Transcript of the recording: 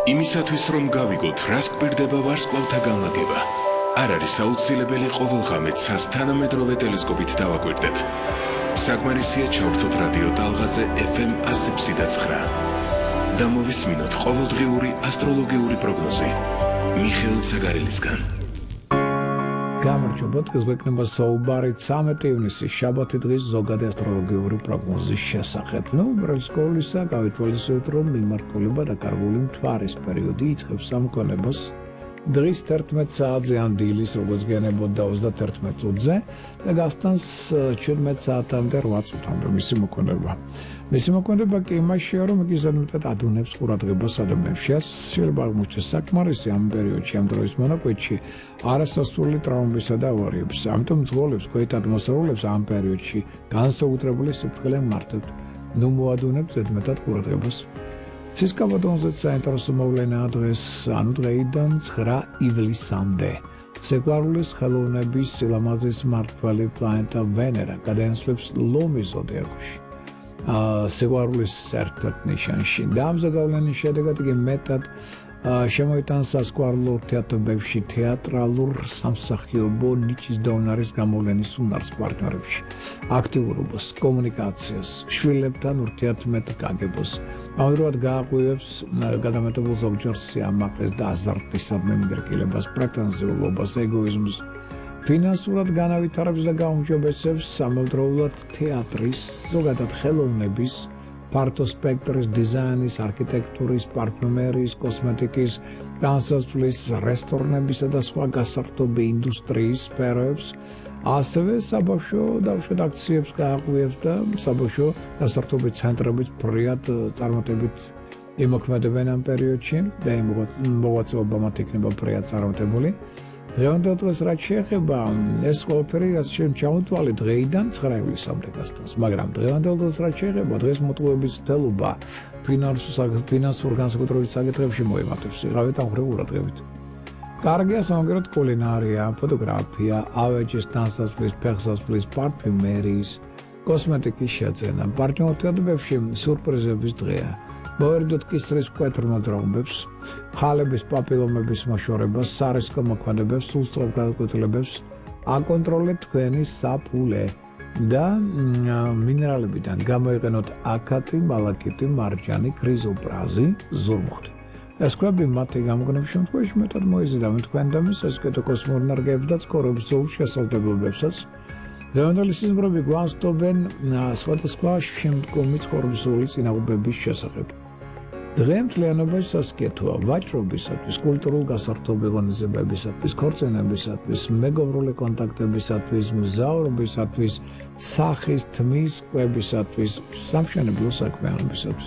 იმისათვის რომ გავიგოთ, რას გვერდება ვარსკვლავთა განლაგება, არ არის აუცილებელი ყოველ ღამე ცას თანამედროვე ტელესკოპით დავაკვირდეთ. საკმარისია ჩავრთოთ რადიო ტალღაზე FM 107.9 და მოვისმინოთ ყოველდღიური ასტროლოგიური პროგნოზი მიხეილ ცაგარელისგან. გამარჯობა, დღეს გვექნება საუბარი 13 ივნისის შაბათი დღის ზოგადი ასტროლოგიური პროგნოზის შესახებ. უბრალოდ სკოლისა გავითვალისწინოთ, რომ მიმართულება და კარგული მთვარის პერიოდი იწყებს სამკონებას დღის 11 საათზე ან დილის როგორც გენებოდა 31 წუთზე და გასტანს 17 საათამდე 8 წუთამდე მისი მოქმედება. მისი მოქმედება კი იმაშია, რომ იგი ზედმეტად ადუნებს ყურადღებას ადამიანებს. შეიძლება აღმოჩნდეს საკმარისი ამ პერიოდში, ამ დროის მონაკვეთში არასასურველი ტრავმებისა და ავარიების. ამიტომ მძღოლებს, ქვეითად მოსარულებს ამ პერიოდში განსაკუთრებული სიფრთხილე მართებთ. მოადუნებთ ზედმეტად ყურადღებას. ცისკაბადონზეც საინტერესო მოვლენაა დღეს, ანუ დღეიდან 9 ივლისამდე. სიყვარულის ხელოვნების სილამაზის მმართველი პლანეტა ვენერა გადაინაცვლებს ლომის ზოდიაქოში. სიყვარულის ერთ-ერთ ნიშანში. და ამ ზეგავლენის შედეგად იგი მეტად შემოიტანს სასიყვარულო ურთიერთობებში, თეატრალურ სამსახიობო ნიჭის და უნარის გამოვლენის უნარს პარტნიორებში, აქტიურობას, კომუნიკაციას, შვილებთან ურთიერთმეტგაგებას. ამავდროულად გააღვივებს გადამეტებულ ზოგჯერ სიამაყეს და აზარტისადმი მიდრეკილებას, პრეტენზიულობას, ეგოიზმს. ფინანსურად განავითარებს და გაუმჯობესებს ამავდროულად თეატრის, ზოგადად ხელოვნების, ფართო სპექტრის, დიზაინის, არქიტექტურის, პარფიუმერიის, კოსმეტიკის, განსაცვლის, რესტორნებისა და სხვა გასართობი ინდუსტრიის სფეროებს, ასევე საბავშვო დავშვათ აქციებს გააღვივებს და საბავშვო გასართობი ცენტრებით ფრიად წარმატებით იმოქმედებენ ამ პერიოდში და მოღვაწეობა მათ იქნება ფრიად წარმატებული. დღევანდელ დღეს რაც შეეხება ეს ყველაფერი რაც შემჩამოთვალე დღეიდან 9 ივლისამდე გასტანს, მაგრამ დღევანდელ დღეს რაც შეეხება დღეს მოტყუების თელობა ფინანსურ განსაკუთრებით საკითხებში მოემართებს ვიღავით ამ ყურადღებით. კარგია სამაგეროთ კულინარია, ფოტოგრაფია, ავეჯის დასასრულის, ფეხსაცმლის, პარფიუმერიის, კოსმეტიკის შეძენა, პარტნიორთებებში სიურპრიზების დღეა. მოვერდოთ კისრის მკვეთრ მოძრაობებს, ხალების პაპილომების მოშორებას, სარისკო მოქმედებებს, სულსწრაფ გადაკვეთილებებს, აკონტროლეთ თქვენი საფულე და მინერალებიდან გამოიყენოთ აკატი, მალაკიტი, მარჯანი, ქრიზოპრაზი, ზურმუხტი. ეს ქვები მათი გამოგონების შემთხვევაში მეტად მოიზიდავენ თქვენ და მის ასკეტო კოსმურ ენერგიებს და ცხოვრების ზოლის შესაძლებლობებსაც. დღევანდელი სიზმრები გვასწავლებენ სხვადასხვა შემდგომი ცხოვრების ზოლის წინააღმდეგობის შესახებ. დღე მთლიანობაში სასკეთოა ვაჭრობისათვის, კულტურულ გასართობ ღონისძიებებისათვის, ქორწინებისათვის, მეგობრული კონტაქტებისათვის, მგზავრობისათვის, სახის, თმის, კვებისათვის, სამშენებლო საქმიანობისათვის.